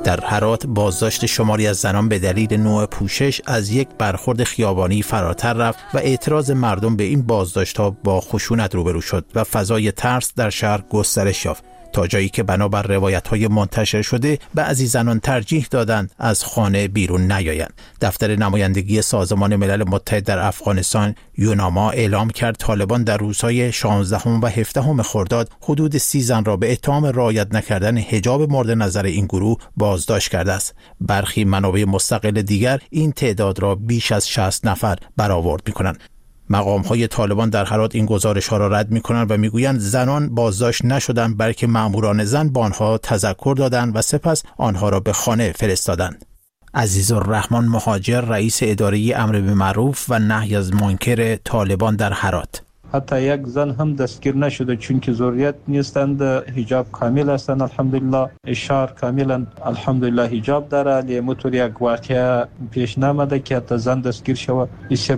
در هرات بازداشت شماری از زنان به دلیل نوع پوشش از یک برخورد خیابانی فراتر رفت و اعتراض مردم به این بازداشت‌ها با خشونت روبرو شد و فضای ترس در شهر گسترش یافت، تا جایی که بنابر روایت‌های منتشر شده بعضی زنان ترجیح دادند از خانه بیرون نیایند. دفتر نمایندگی سازمان ملل متحد در افغانستان یوناما اعلام کرد طالبان در روزهای 16 و 17 خرداد حدود 30 زن را به اتهام رعایت نکردن حجاب مورد نظر این گروه بازداشت کرده است. برخی منابع مستقل دیگر این تعداد را بیش از 60 نفر برآورد می‌کنند. مقام‌های طالبان در هرات این گزارش‌ها را رد می‌کنند و می‌گویند زنان بازداشت نشدند، بلکه مأموران زن به آنها تذکر دادند و سپس آنها را به خانه فرستادند. عزیزالرحمن مهاجر، رئیس اداره امر بالمعروف و نهی از منکر طالبان در هرات: حتی یک زن هم دستگیر نشده چون که ضروریت نیستند، حجاب کامل هستند. الحمدلله شهر کاملا الحمدلله حجاب داره، ولی مطور یک واقعه پیش نامده که حتی زن دستگیر شود. این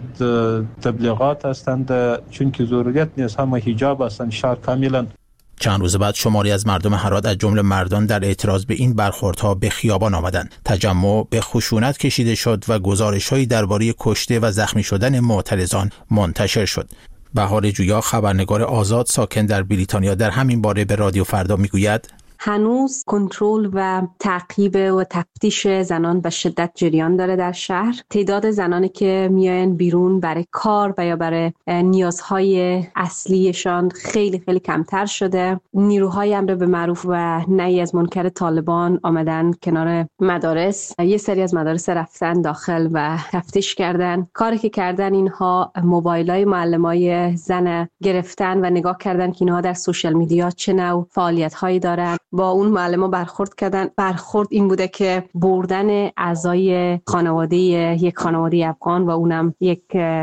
تبلیغات هستند چون که ضروریت نیست، همه حجاب هستند شهر کاملا. چند روز بعد شماری از مردم هرات از جمله مردان در اعتراض به این برخوردها به خیابان آمدند. تجمع به خشونت کشیده شد و گزارش‌هایی درباره کشته و زخمی شدن معترضان منتشر شد. بهار جویا، خبرنگار آزاد ساکن در بریتانیا، در همین باره به رادیو فردا میگوید: هنوز کنترل و تعقیب و تفتیش زنان به شدت جریان داره در شهر. تعداد زنانی که میاین بیرون برای کار و یا برای نیازهای اصلیشان خیلی خیلی کمتر شده. نیروهای امر بالمعروف و نهی از منکر طالبان آمدن کنار مدارس، یه سری از مدارس رفتن داخل و تفتیش کردن. کاری که کردن اینها موبایلای معلمای زن گرفتن و نگاه کردن که اینها در سوشال میدیا چه نوع فعالیت‌هایی دارن. با اون معلم برخورد کردن. برخورد این بوده که بردن اعضای خانواده یک خانواده افغان و اونم یک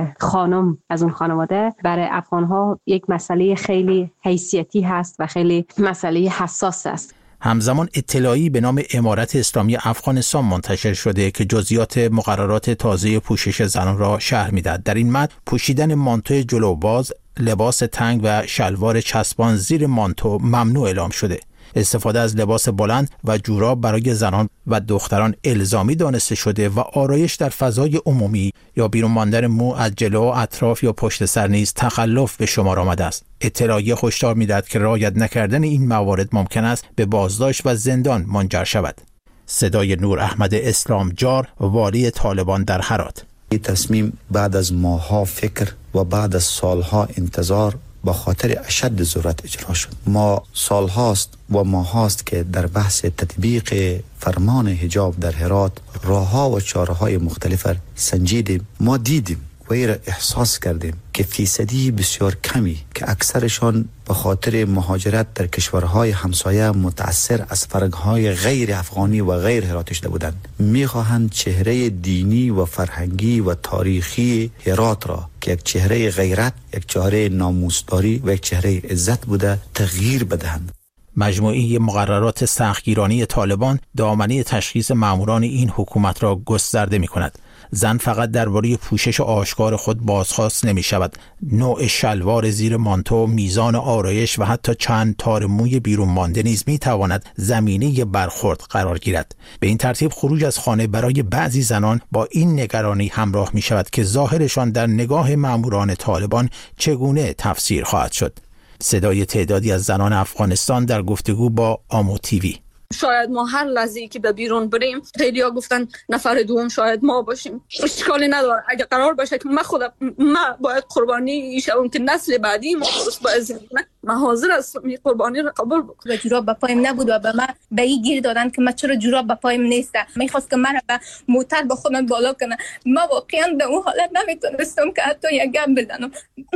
خانم از اون خانواده برای افغان‌ها یک مسئله خیلی حیثیتی هست و خیلی مسئله حساس است. همزمان اطلاعی به نام امارت اسلامی افغانستان منتشر شده که جزئیات مقررات تازه پوشش زنان را شرح می‌دهد. در این متن پوشیدن مانتو جلوباز، لباس تنگ و شلوار چسبان زیر مانتو ممنوع اعلام شده. استفاده از لباس بلند و جوراب برای زنان و دختران الزامی دانسته شده و آرایش در فضای عمومی یا بیرون ماندن مو از جلو، اطراف یا پشت سر نیز تخلف به شمار آمده است. اطلاعیه هشدار می‌دهد که رعایت نکردن این موارد ممکن است به بازداشت و زندان منجر شود. صدای نور احمد اسلامجار، والی طالبان در هرات: این تصمیم بعد از ماه‌ها فکر و بعد از سالها انتظار با خاطر اشد ضرورت اجرا شد. ما سالهاست و ماهاست که در بحث تطبیق فرمان حجاب در هرات راه‌ها و چاره‌های مختلف سنجیدیم. ما دیدیم و را احساس کردیم که فیصدی بسیار کمی که اکثرشان به خاطر مهاجرت در کشورهای همسایه متأثر از فرهنگ‌های غیر افغانی و غیر هراتی شده بودند، می‌خواهند چهره دینی و فرهنگی و تاریخی هرات را که یک چهره غیرت، یک چهره ناموسداری و یک چهره عزت بوده تغییر بدهند. مجموعه مقررات سختگیرانه طالبان دامنه تشخیص ماموران این حکومت را گسترده می‌کند. زن فقط درباره پوشش آشکار خود بازخواست نمی شود. نوع شلوار زیر مانتو، میزان آرایش و حتی چند تار موی بیرون مانده نیز می تواند زمینه برخورد قرار گیرد. به این ترتیب خروج از خانه برای بعضی زنان با این نگرانی همراه می شود که ظاهرشان در نگاه ماموران طالبان چگونه تفسیر خواهد شد. صدای تعدادی از زنان افغانستان در گفتگو با آمو تیوی: شاید ما هر لحظه‌ای که به بیرون بریم، خیلی‌ها گفتن نفر دوم شاید ما باشیم. اشکالی نداره اگه قرار باشه که ما باید قربانی شوم که نسل بعدی ما درست باید زندگی کنه، من حاضر هستم این قربانی را قبول بکنم. جوراب با پایم نبود و به من به این گیر دادن که من چرا جوراب با پایم نیست. می‌خواست که من به موتر با خودم بالا کنه. ما واقعا به اون حالت نمیتونستم که حتی یک گپ بزنم.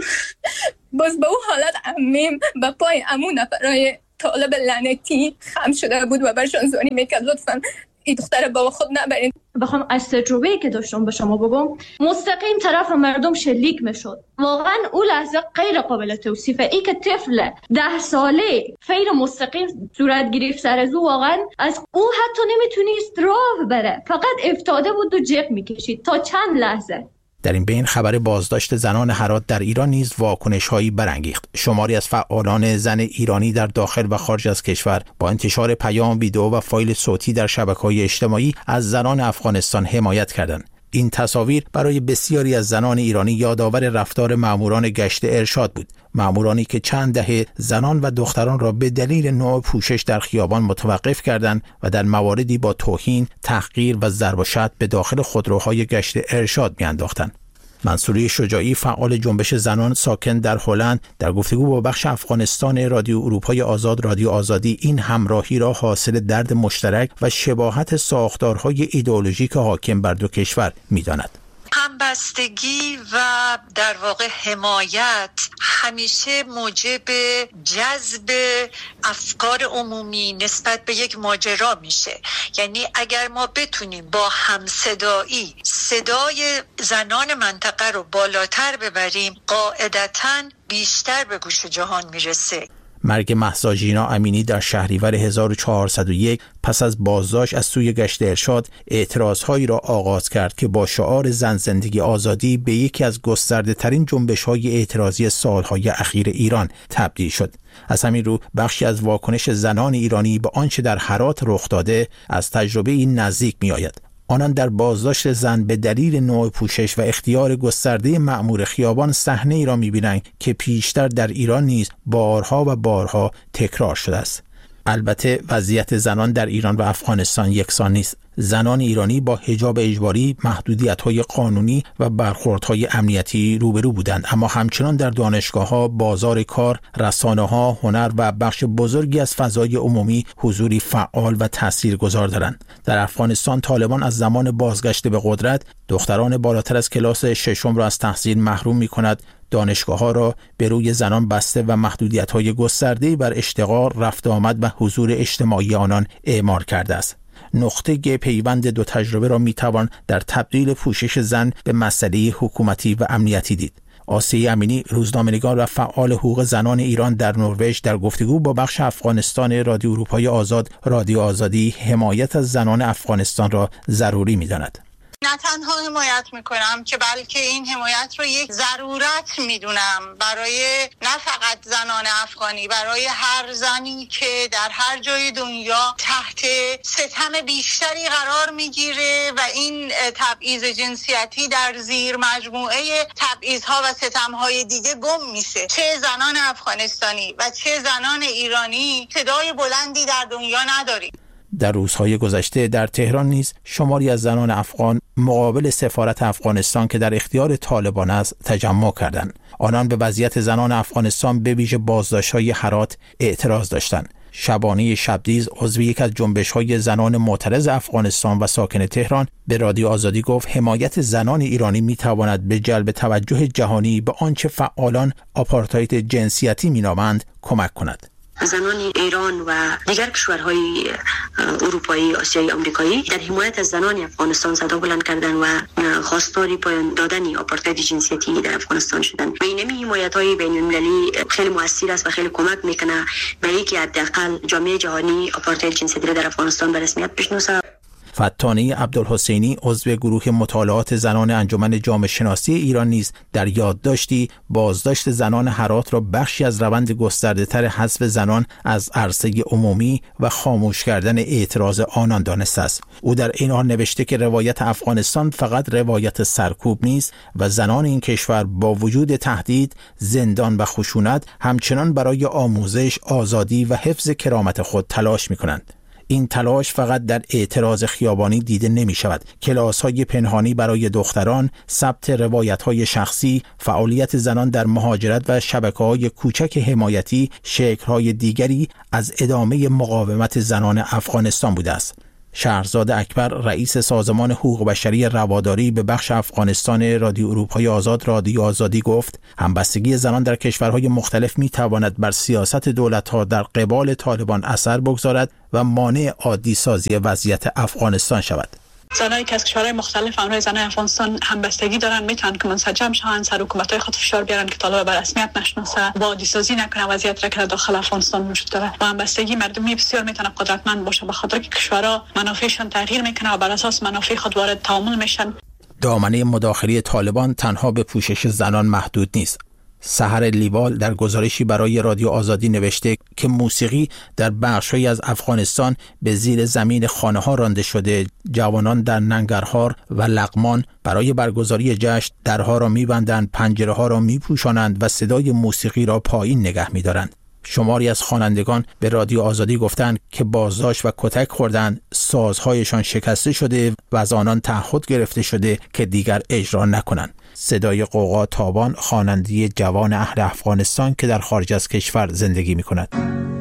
باز به اون حالت امیم به پای امون نفرای طالب لعنتی خم شده بود و برشان زانی میکرد لطفاً این دختر با خود نبرین. بخوام از تجربه‌ای که داشتم به شما بگم، مستقیم طرف مردم شلیک میشد. واقعا اون لحظه غیر قابل توصیفه. ای که طفل 10 ساله فیر مستقیم صورت گرفت سر از او، واقعا از او حتی نمیتونست راه بره، فقط افتاده بود و جیغ میکشید تا چند لحظه. در این بین خبر بازداشت زنان هرات در ایران نیز واکنش‌هایی برانگیخت. شماری از فعالان زن ایرانی در داخل و خارج از کشور با انتشار پیام، ویدیو و فایل صوتی در شبکه‌های اجتماعی از زنان افغانستان حمایت کردند. این تصاویر برای بسیاری از زنان ایرانی یادآور رفتار ماموران گشت ارشاد بود. مامورانی که چند دهه زنان و دختران را به دلیل نوع پوشش در خیابان متوقف کردند و در مواردی با توهین، تحقیر و ضرب و شتم به داخل خودروهای گشت ارشاد می‌انداختند. منصوری شجاعی، فعال جنبش زنان ساکن در هلند، در گفتگو با بخش افغانستان رادیو اروپای آزاد رادیو آزادی این همراهی را حاصل درد مشترک و شباهت ساختارهای ایدئولوژیک حاکم بر دو کشور می‌داند. همبستگی و در واقع حمایت همیشه موجب جذب افکار عمومی نسبت به یک ماجرا میشه. یعنی اگر ما بتونیم با همصدایی صدای زنان منطقه رو بالاتر ببریم، قاعدتاً بیشتر به گوش جهان میرسه. مرگ مهسا ژینا امینی در شهریور 1401 پس از بازداشت از سوی گشت ارشاد اعتراضهایی را آغاز کرد که با شعار زن زندگی آزادی به یکی از گسترده‌ترین جنبش‌های اعتراضی سالهای اخیر ایران تبدیل شد. از همین رو بخشی از واکنش زنان ایرانی به آنچه در هرات رخ داده از تجربه این نزدیک می‌آید. آنان در بازداشت زن به دلیل نوع پوشش و اختیار گسترده مأمور خیابان صحنه ای را می‌بینند که پیشتر در ایران نیز بارها و بارها تکرار شده است. البته وضعیت زنان در ایران و افغانستان یکسان نیست. زنان ایرانی با حجاب اجباری، محدودیت‌های قانونی و برخوردهای امنیتی روبرو بودند، اما همچنان در دانشگاه‌ها، بازار کار، رسانه‌ها، هنر و بخش بزرگی از فضای عمومی حضوری فعال و تاثیرگذار دارند. در افغانستان طالبان از زمان بازگشت به قدرت دختران بالاتر از کلاس ششم را از تحصیل محروم می‌کند، دانشگاه‌ها را به روی زنان بسته و محدودیت‌های گسترده‌ای بر اشتغال، رفت آمد و حضور اجتماعی آنان اعمال کرده است. نقطه پیوند دو تجربه را میتوان در تبدیل پوشش زن به مسئله حکومتی و امنیتی دید. آسیه امینی، روزنامه‌نگار و فعال حقوق زنان ایران در نروژ، در گفتگو با بخش افغانستان رادیو اروپای آزاد رادیو آزادی حمایت از زنان افغانستان را ضروری می‌داند. نه تنها حمایت میکنم که بلکه این حمایت رو یک ضرورت میدونم برای نه فقط زنان افغانی، برای هر زنی که در هر جای دنیا تحت ستم بیشتری قرار میگیره و این تبعیض جنسیتی در زیر مجموعه تبعیض‌ها و ستم‌های دیگه گم میشه. چه زنان افغانستانی و چه زنان ایرانی صدای بلندی در دنیا نداریم. در روزهای گذشته در تهران نیز شماری از زنان افغان مقابل سفارت افغانستان که در اختیار طالبان است تجمع کردند. آنان به وضعیت زنان افغانستان به ویژه بازداشت‌های هرات اعتراض داشتند. شبانه شبدیز، عضو یک از جنبش‌های زنان معترض افغانستان و ساکن تهران، به رادیو آزادی گفت حمایت زنان ایرانی می‌تواند به جلب توجه جهانی به آنچه فعالان آپارتاید جنسیتی می‌نامند کمک کند. زنان ایران و دیگر کشورهای اروپایی، آسیایی، آمریکایی در حمایت از زنان افغانستان صدا بلند کردند و خواستار پایان دادن آپارتاید جنسیتی در افغانستان شدند. و این حمایت‌های بین‌المللی خیلی موثر است و خیلی کمک می‌کنه به اینکه حداقل جامعه جهانی آپارتاید جنسیتی را در افغانستان به رسمیت بشناسه. فتانی عبدالحسینی، عضو گروه مطالعات زنان انجمن جامعه شناسی ایران نیز در یادداشتی بازداشت زنان هرات را بخشی از روند گسترده‌تر حذف زنان از عرصه عمومی و خاموش کردن اعتراض آنان دانسته است. او در این حال نوشته که روایت افغانستان فقط روایت سرکوب نیست و زنان این کشور با وجود تهدید، زندان و خشونت همچنان برای آموزش، آزادی و حفظ کرامت خود تلاش می‌کنند. این تلاش فقط در اعتراض خیابانی دیده نمی شود. کلاس‌های پنهانی برای دختران، ثبت روایت‌های شخصی، فعالیت زنان در مهاجرت و شبکه‌های کوچک حمایتی شکل‌های دیگری از ادامه مقاومت زنان افغانستان بوده است. شهرزاد اکبر، رئیس سازمان حقوق بشری رواداری به بخش افغانستان رادیو اروپای آزاد رادیو آزادی گفت همبستگی زنان در کشورهای مختلف می‌تواند بر سیاست دولت‌ها در قبال طالبان اثر بگذارد و مانع عادی سازی وضعیت افغانستان شود. زنایی که از کشورهای مختلف همراه زنان افغانستان همبستگی دارن میتونن که منسجم شوند، سر حکومت‌های خود فشار بیارن که طالب بر رسمیت نشناسه و عادی سازی نکنه وضعیت را که داخل افغانستان وجود داره. و همبستگی مردمی بسیار میتونه قدرتمند باشه به خاطر که کشورها منافعشان تغییر میکنه و بر اساس منافع خود وارد تعامل میشن. دامنه مداخله طالبان تنها به پوشش زنان محدود نیست. سحر لیوال در گزارشی برای رادیو آزادی نوشته که موسیقی در بخش‌هایی از افغانستان به زیر زمین خانه‌ها رانده شده. جوانان در ننگرهار و لغمان برای برگزاری جشن درها را می‌بندند، پنجره‌ها را می‌پوشانند و صدای موسیقی را پایین نگه می‌دارند. شماری از خوانندگان به رادیو آزادی گفتند که بازداشت و کتک خوردند، سازهایشان شکسته شده و از آنان تعهد گرفته شده که دیگر اجرا نکنند. صدای قوقا تابان، خواننده جوان اهل افغانستان که در خارج از کشور زندگی می‌کند.